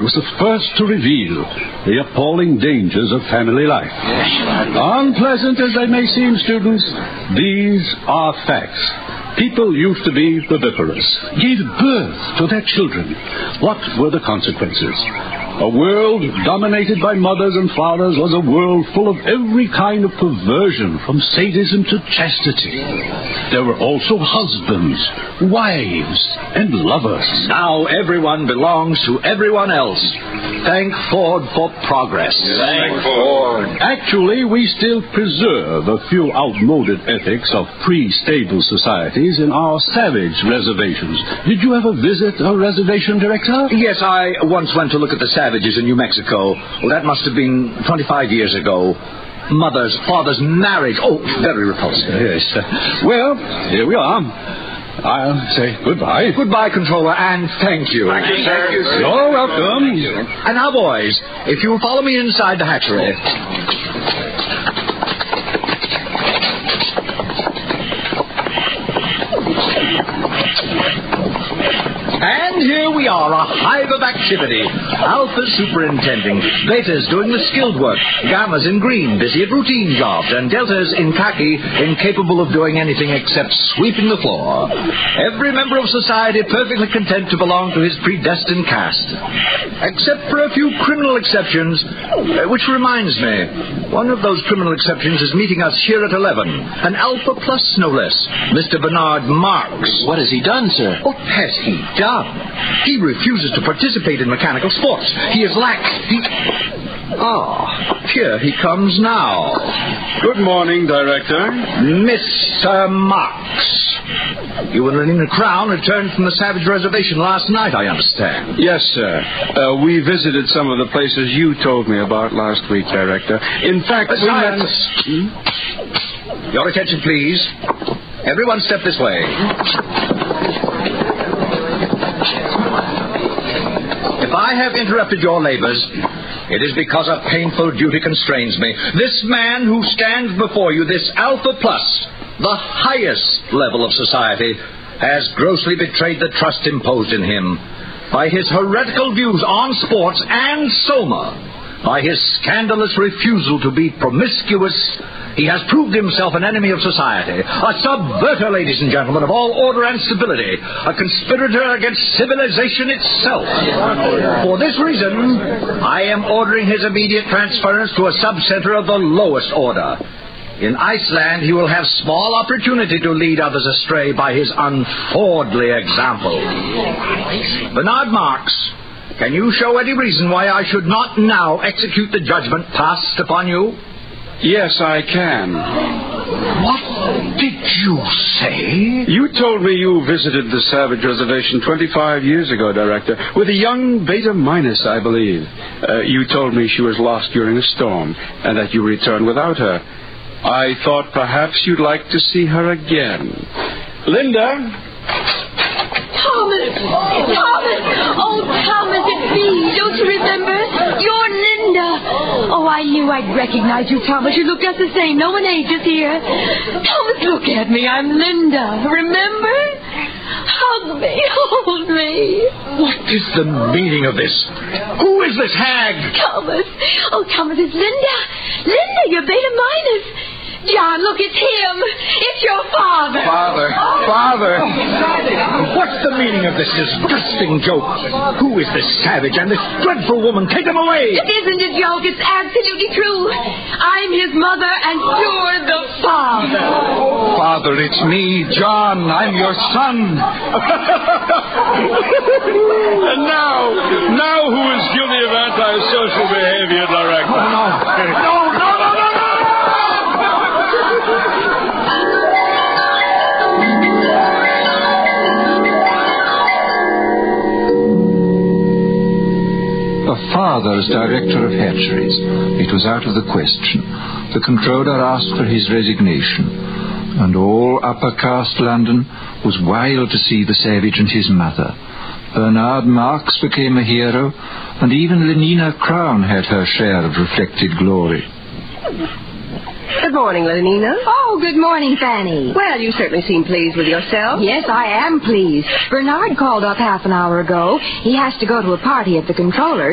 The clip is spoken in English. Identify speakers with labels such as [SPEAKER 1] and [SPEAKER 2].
[SPEAKER 1] was the first to reveal the appalling dangers of family life. Unpleasant as they may seem, students, these are facts. People used to be viviparous, gave birth to their children. What were the consequences? A world dominated by mothers and fathers was a world full of every kind of perversion, from sadism to chastity. There were also husbands, wives, and lovers.
[SPEAKER 2] Now everyone belongs to everyone else. Thank Ford for progress.
[SPEAKER 3] Thank Ford.
[SPEAKER 1] Actually, we still preserve a few outmoded ethics of pre-stable societies in our savage reservations. Did you ever visit a reservation, Director?
[SPEAKER 2] Yes, I once went to look at the savages in New Mexico. Well, that must have been 25 years ago. Mothers, fathers, marriage. Oh, very repulsive.
[SPEAKER 1] Yes. Well, here we are. I'll say goodbye.
[SPEAKER 2] Goodbye, Controller, and thank you.
[SPEAKER 3] Thank you, sir.
[SPEAKER 1] You're welcome.
[SPEAKER 2] And now, boys, if you will follow me inside the hatchery. And here we are, a hive of activity. Alpha's superintending, Beta's doing the skilled work, Gamma's in green, busy at routine jobs, and Delta's in khaki, incapable of doing anything except sweeping the floor. Every member of society perfectly content to belong to his predestined caste. Except for a few criminal exceptions, which reminds me, one of those criminal exceptions is meeting us here at 11. An Alpha Plus, no less, Mr. Bernard Marks.
[SPEAKER 4] What has he done, sir?
[SPEAKER 2] What has he done? He refuses to participate in mechanical sports. He is lax. Here he comes now.
[SPEAKER 1] Good morning, Director.
[SPEAKER 2] Mr. Marks. You and Lenina Crown returned from the Savage Reservation last night, I understand.
[SPEAKER 5] Yes, sir. We visited some of the places you told me about last week, Director. In fact,
[SPEAKER 2] Silence. Your attention, please. Everyone step this way. If I have interrupted your labors, it is because a painful duty constrains me. This man who stands before you, this Alpha Plus, the highest level of society, has grossly betrayed the trust imposed in him by his heretical views on sports and Soma, by his scandalous refusal to be promiscuous. He has proved himself an enemy of society, a subverter, ladies and gentlemen, of all order and stability, a conspirator against civilization itself. For this reason, I am ordering his immediate transference to a subcenter of the lowest order. In Iceland, he will have small opportunity to lead others astray by his unfordly example. Bernard Marks, can you show any reason why I should not now execute the judgment passed upon you?
[SPEAKER 5] yes, I can.
[SPEAKER 2] What did you say?
[SPEAKER 5] You told me you visited the Savage Reservation 25 years ago, Director, with a young Beta Minus, I believe. You told me she was lost during a storm, and that you returned without her. I thought perhaps you'd like to see her again. Linda?
[SPEAKER 6] Thomas! Thomas! Oh, Thomas, it's me. Don't you remember? You're Linda. Oh, I knew I'd recognize you, Thomas. You look just the same. No one ages here. Thomas, look at me. I'm Linda. Remember? Hug me. Hold me.
[SPEAKER 2] What is the meaning of this? Who is this hag?
[SPEAKER 6] Thomas. Oh, Thomas, it's Linda. Linda, you're Beta Minus. John, look, it's him. It's your father.
[SPEAKER 2] Father. What's the meaning of this disgusting joke? Who is this savage and this dreadful woman? Take him away.
[SPEAKER 6] It isn't a joke. It's absolutely true. I'm his mother, and you're the father.
[SPEAKER 2] Father, it's me, John. I'm your son.
[SPEAKER 5] And now who is guilty of antisocial behavior, Director?
[SPEAKER 2] No.
[SPEAKER 7] A father as director of hatcheries. It was out of the question. The controller asked for his resignation, and all upper caste London was wild to see the savage and his mother. Bernard Marks became a hero, and even Lenina Crown had her share of reflected glory.
[SPEAKER 8] Good morning, Lenina.
[SPEAKER 9] Oh, good morning, Fanny.
[SPEAKER 8] Well, you certainly seem pleased with yourself.
[SPEAKER 9] Yes, I am pleased. Bernard called up half an hour ago. He has to go to a party at the controller's.